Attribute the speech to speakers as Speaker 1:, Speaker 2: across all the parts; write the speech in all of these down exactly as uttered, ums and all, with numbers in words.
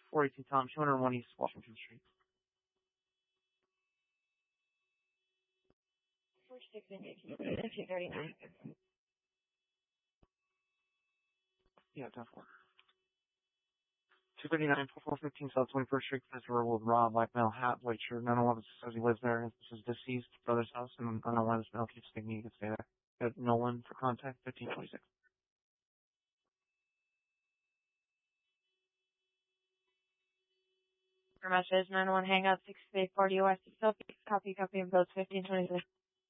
Speaker 1: four eighteen Tom, two oh one East Washington Street.
Speaker 2: four six two thirty-nine.
Speaker 1: Yeah, ten four. two thirty-nine, four fifteen South twenty-first Street, Christopher with Rob, black male, hat, white shirt, none eleven says he lives there. This is deceased brother's house, and I don't know why this male keeps thinking he can stay there. Got Nolan for contact, fifteen twenty-six.
Speaker 2: For message, nine one hang up, six eight forty West, copy, copy of both fifteen twenty-six.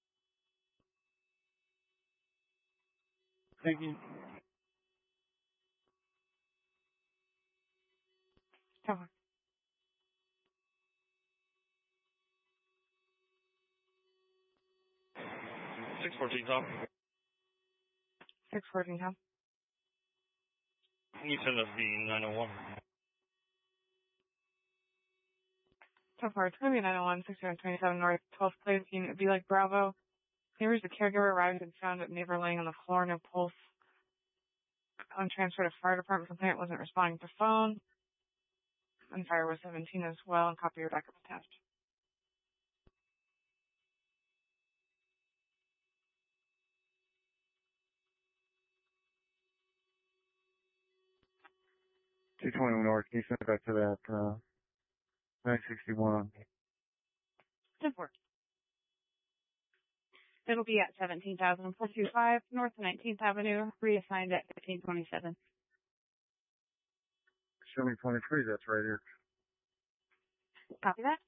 Speaker 1: Thank you.
Speaker 2: Cover.
Speaker 1: six fourteen Tom.
Speaker 2: six fourteen Tom.
Speaker 1: You send us the nine oh one.
Speaker 2: So far, it's going to be nine oh one, six twenty-seven North, twelfth Place, Unit B like Bravo. Neighbors, the caregiver arrived and found a neighbor laying on the floor, no pulse. On transfer to fire department, complainant wasn't responding to phone. And fire was seventeen as well, and copy your backup attached.
Speaker 3: two twenty North, can you send it back to that, uh, nine sixty-one?
Speaker 2: ten four. It'll be at seventeen thousand four twenty-five North nineteenth Avenue, reassigned at fifteen twenty-seven.
Speaker 3: Show me twenty-three, that's right here.
Speaker 2: Copy that?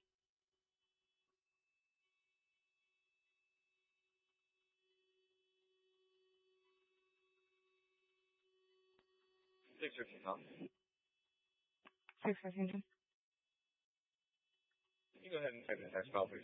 Speaker 1: six fifteen Tom.
Speaker 2: six fifteen.
Speaker 1: Can you go ahead and type the text file, please?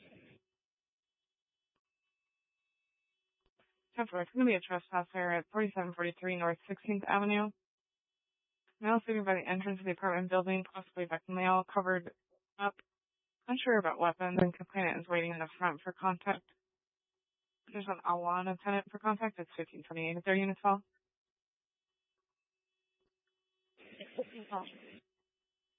Speaker 2: ten four. It's going to be a trespasser at forty-seven forty-three North sixteenth Avenue. Male sleeping by the entrance of the apartment building, possibly back male, covered up. Unsure about weapons, and complainant is waiting in the front for contact. There's an Alana tenant for contact. It's fifteen twenty-eight. Is there units all?
Speaker 4: fifteen call.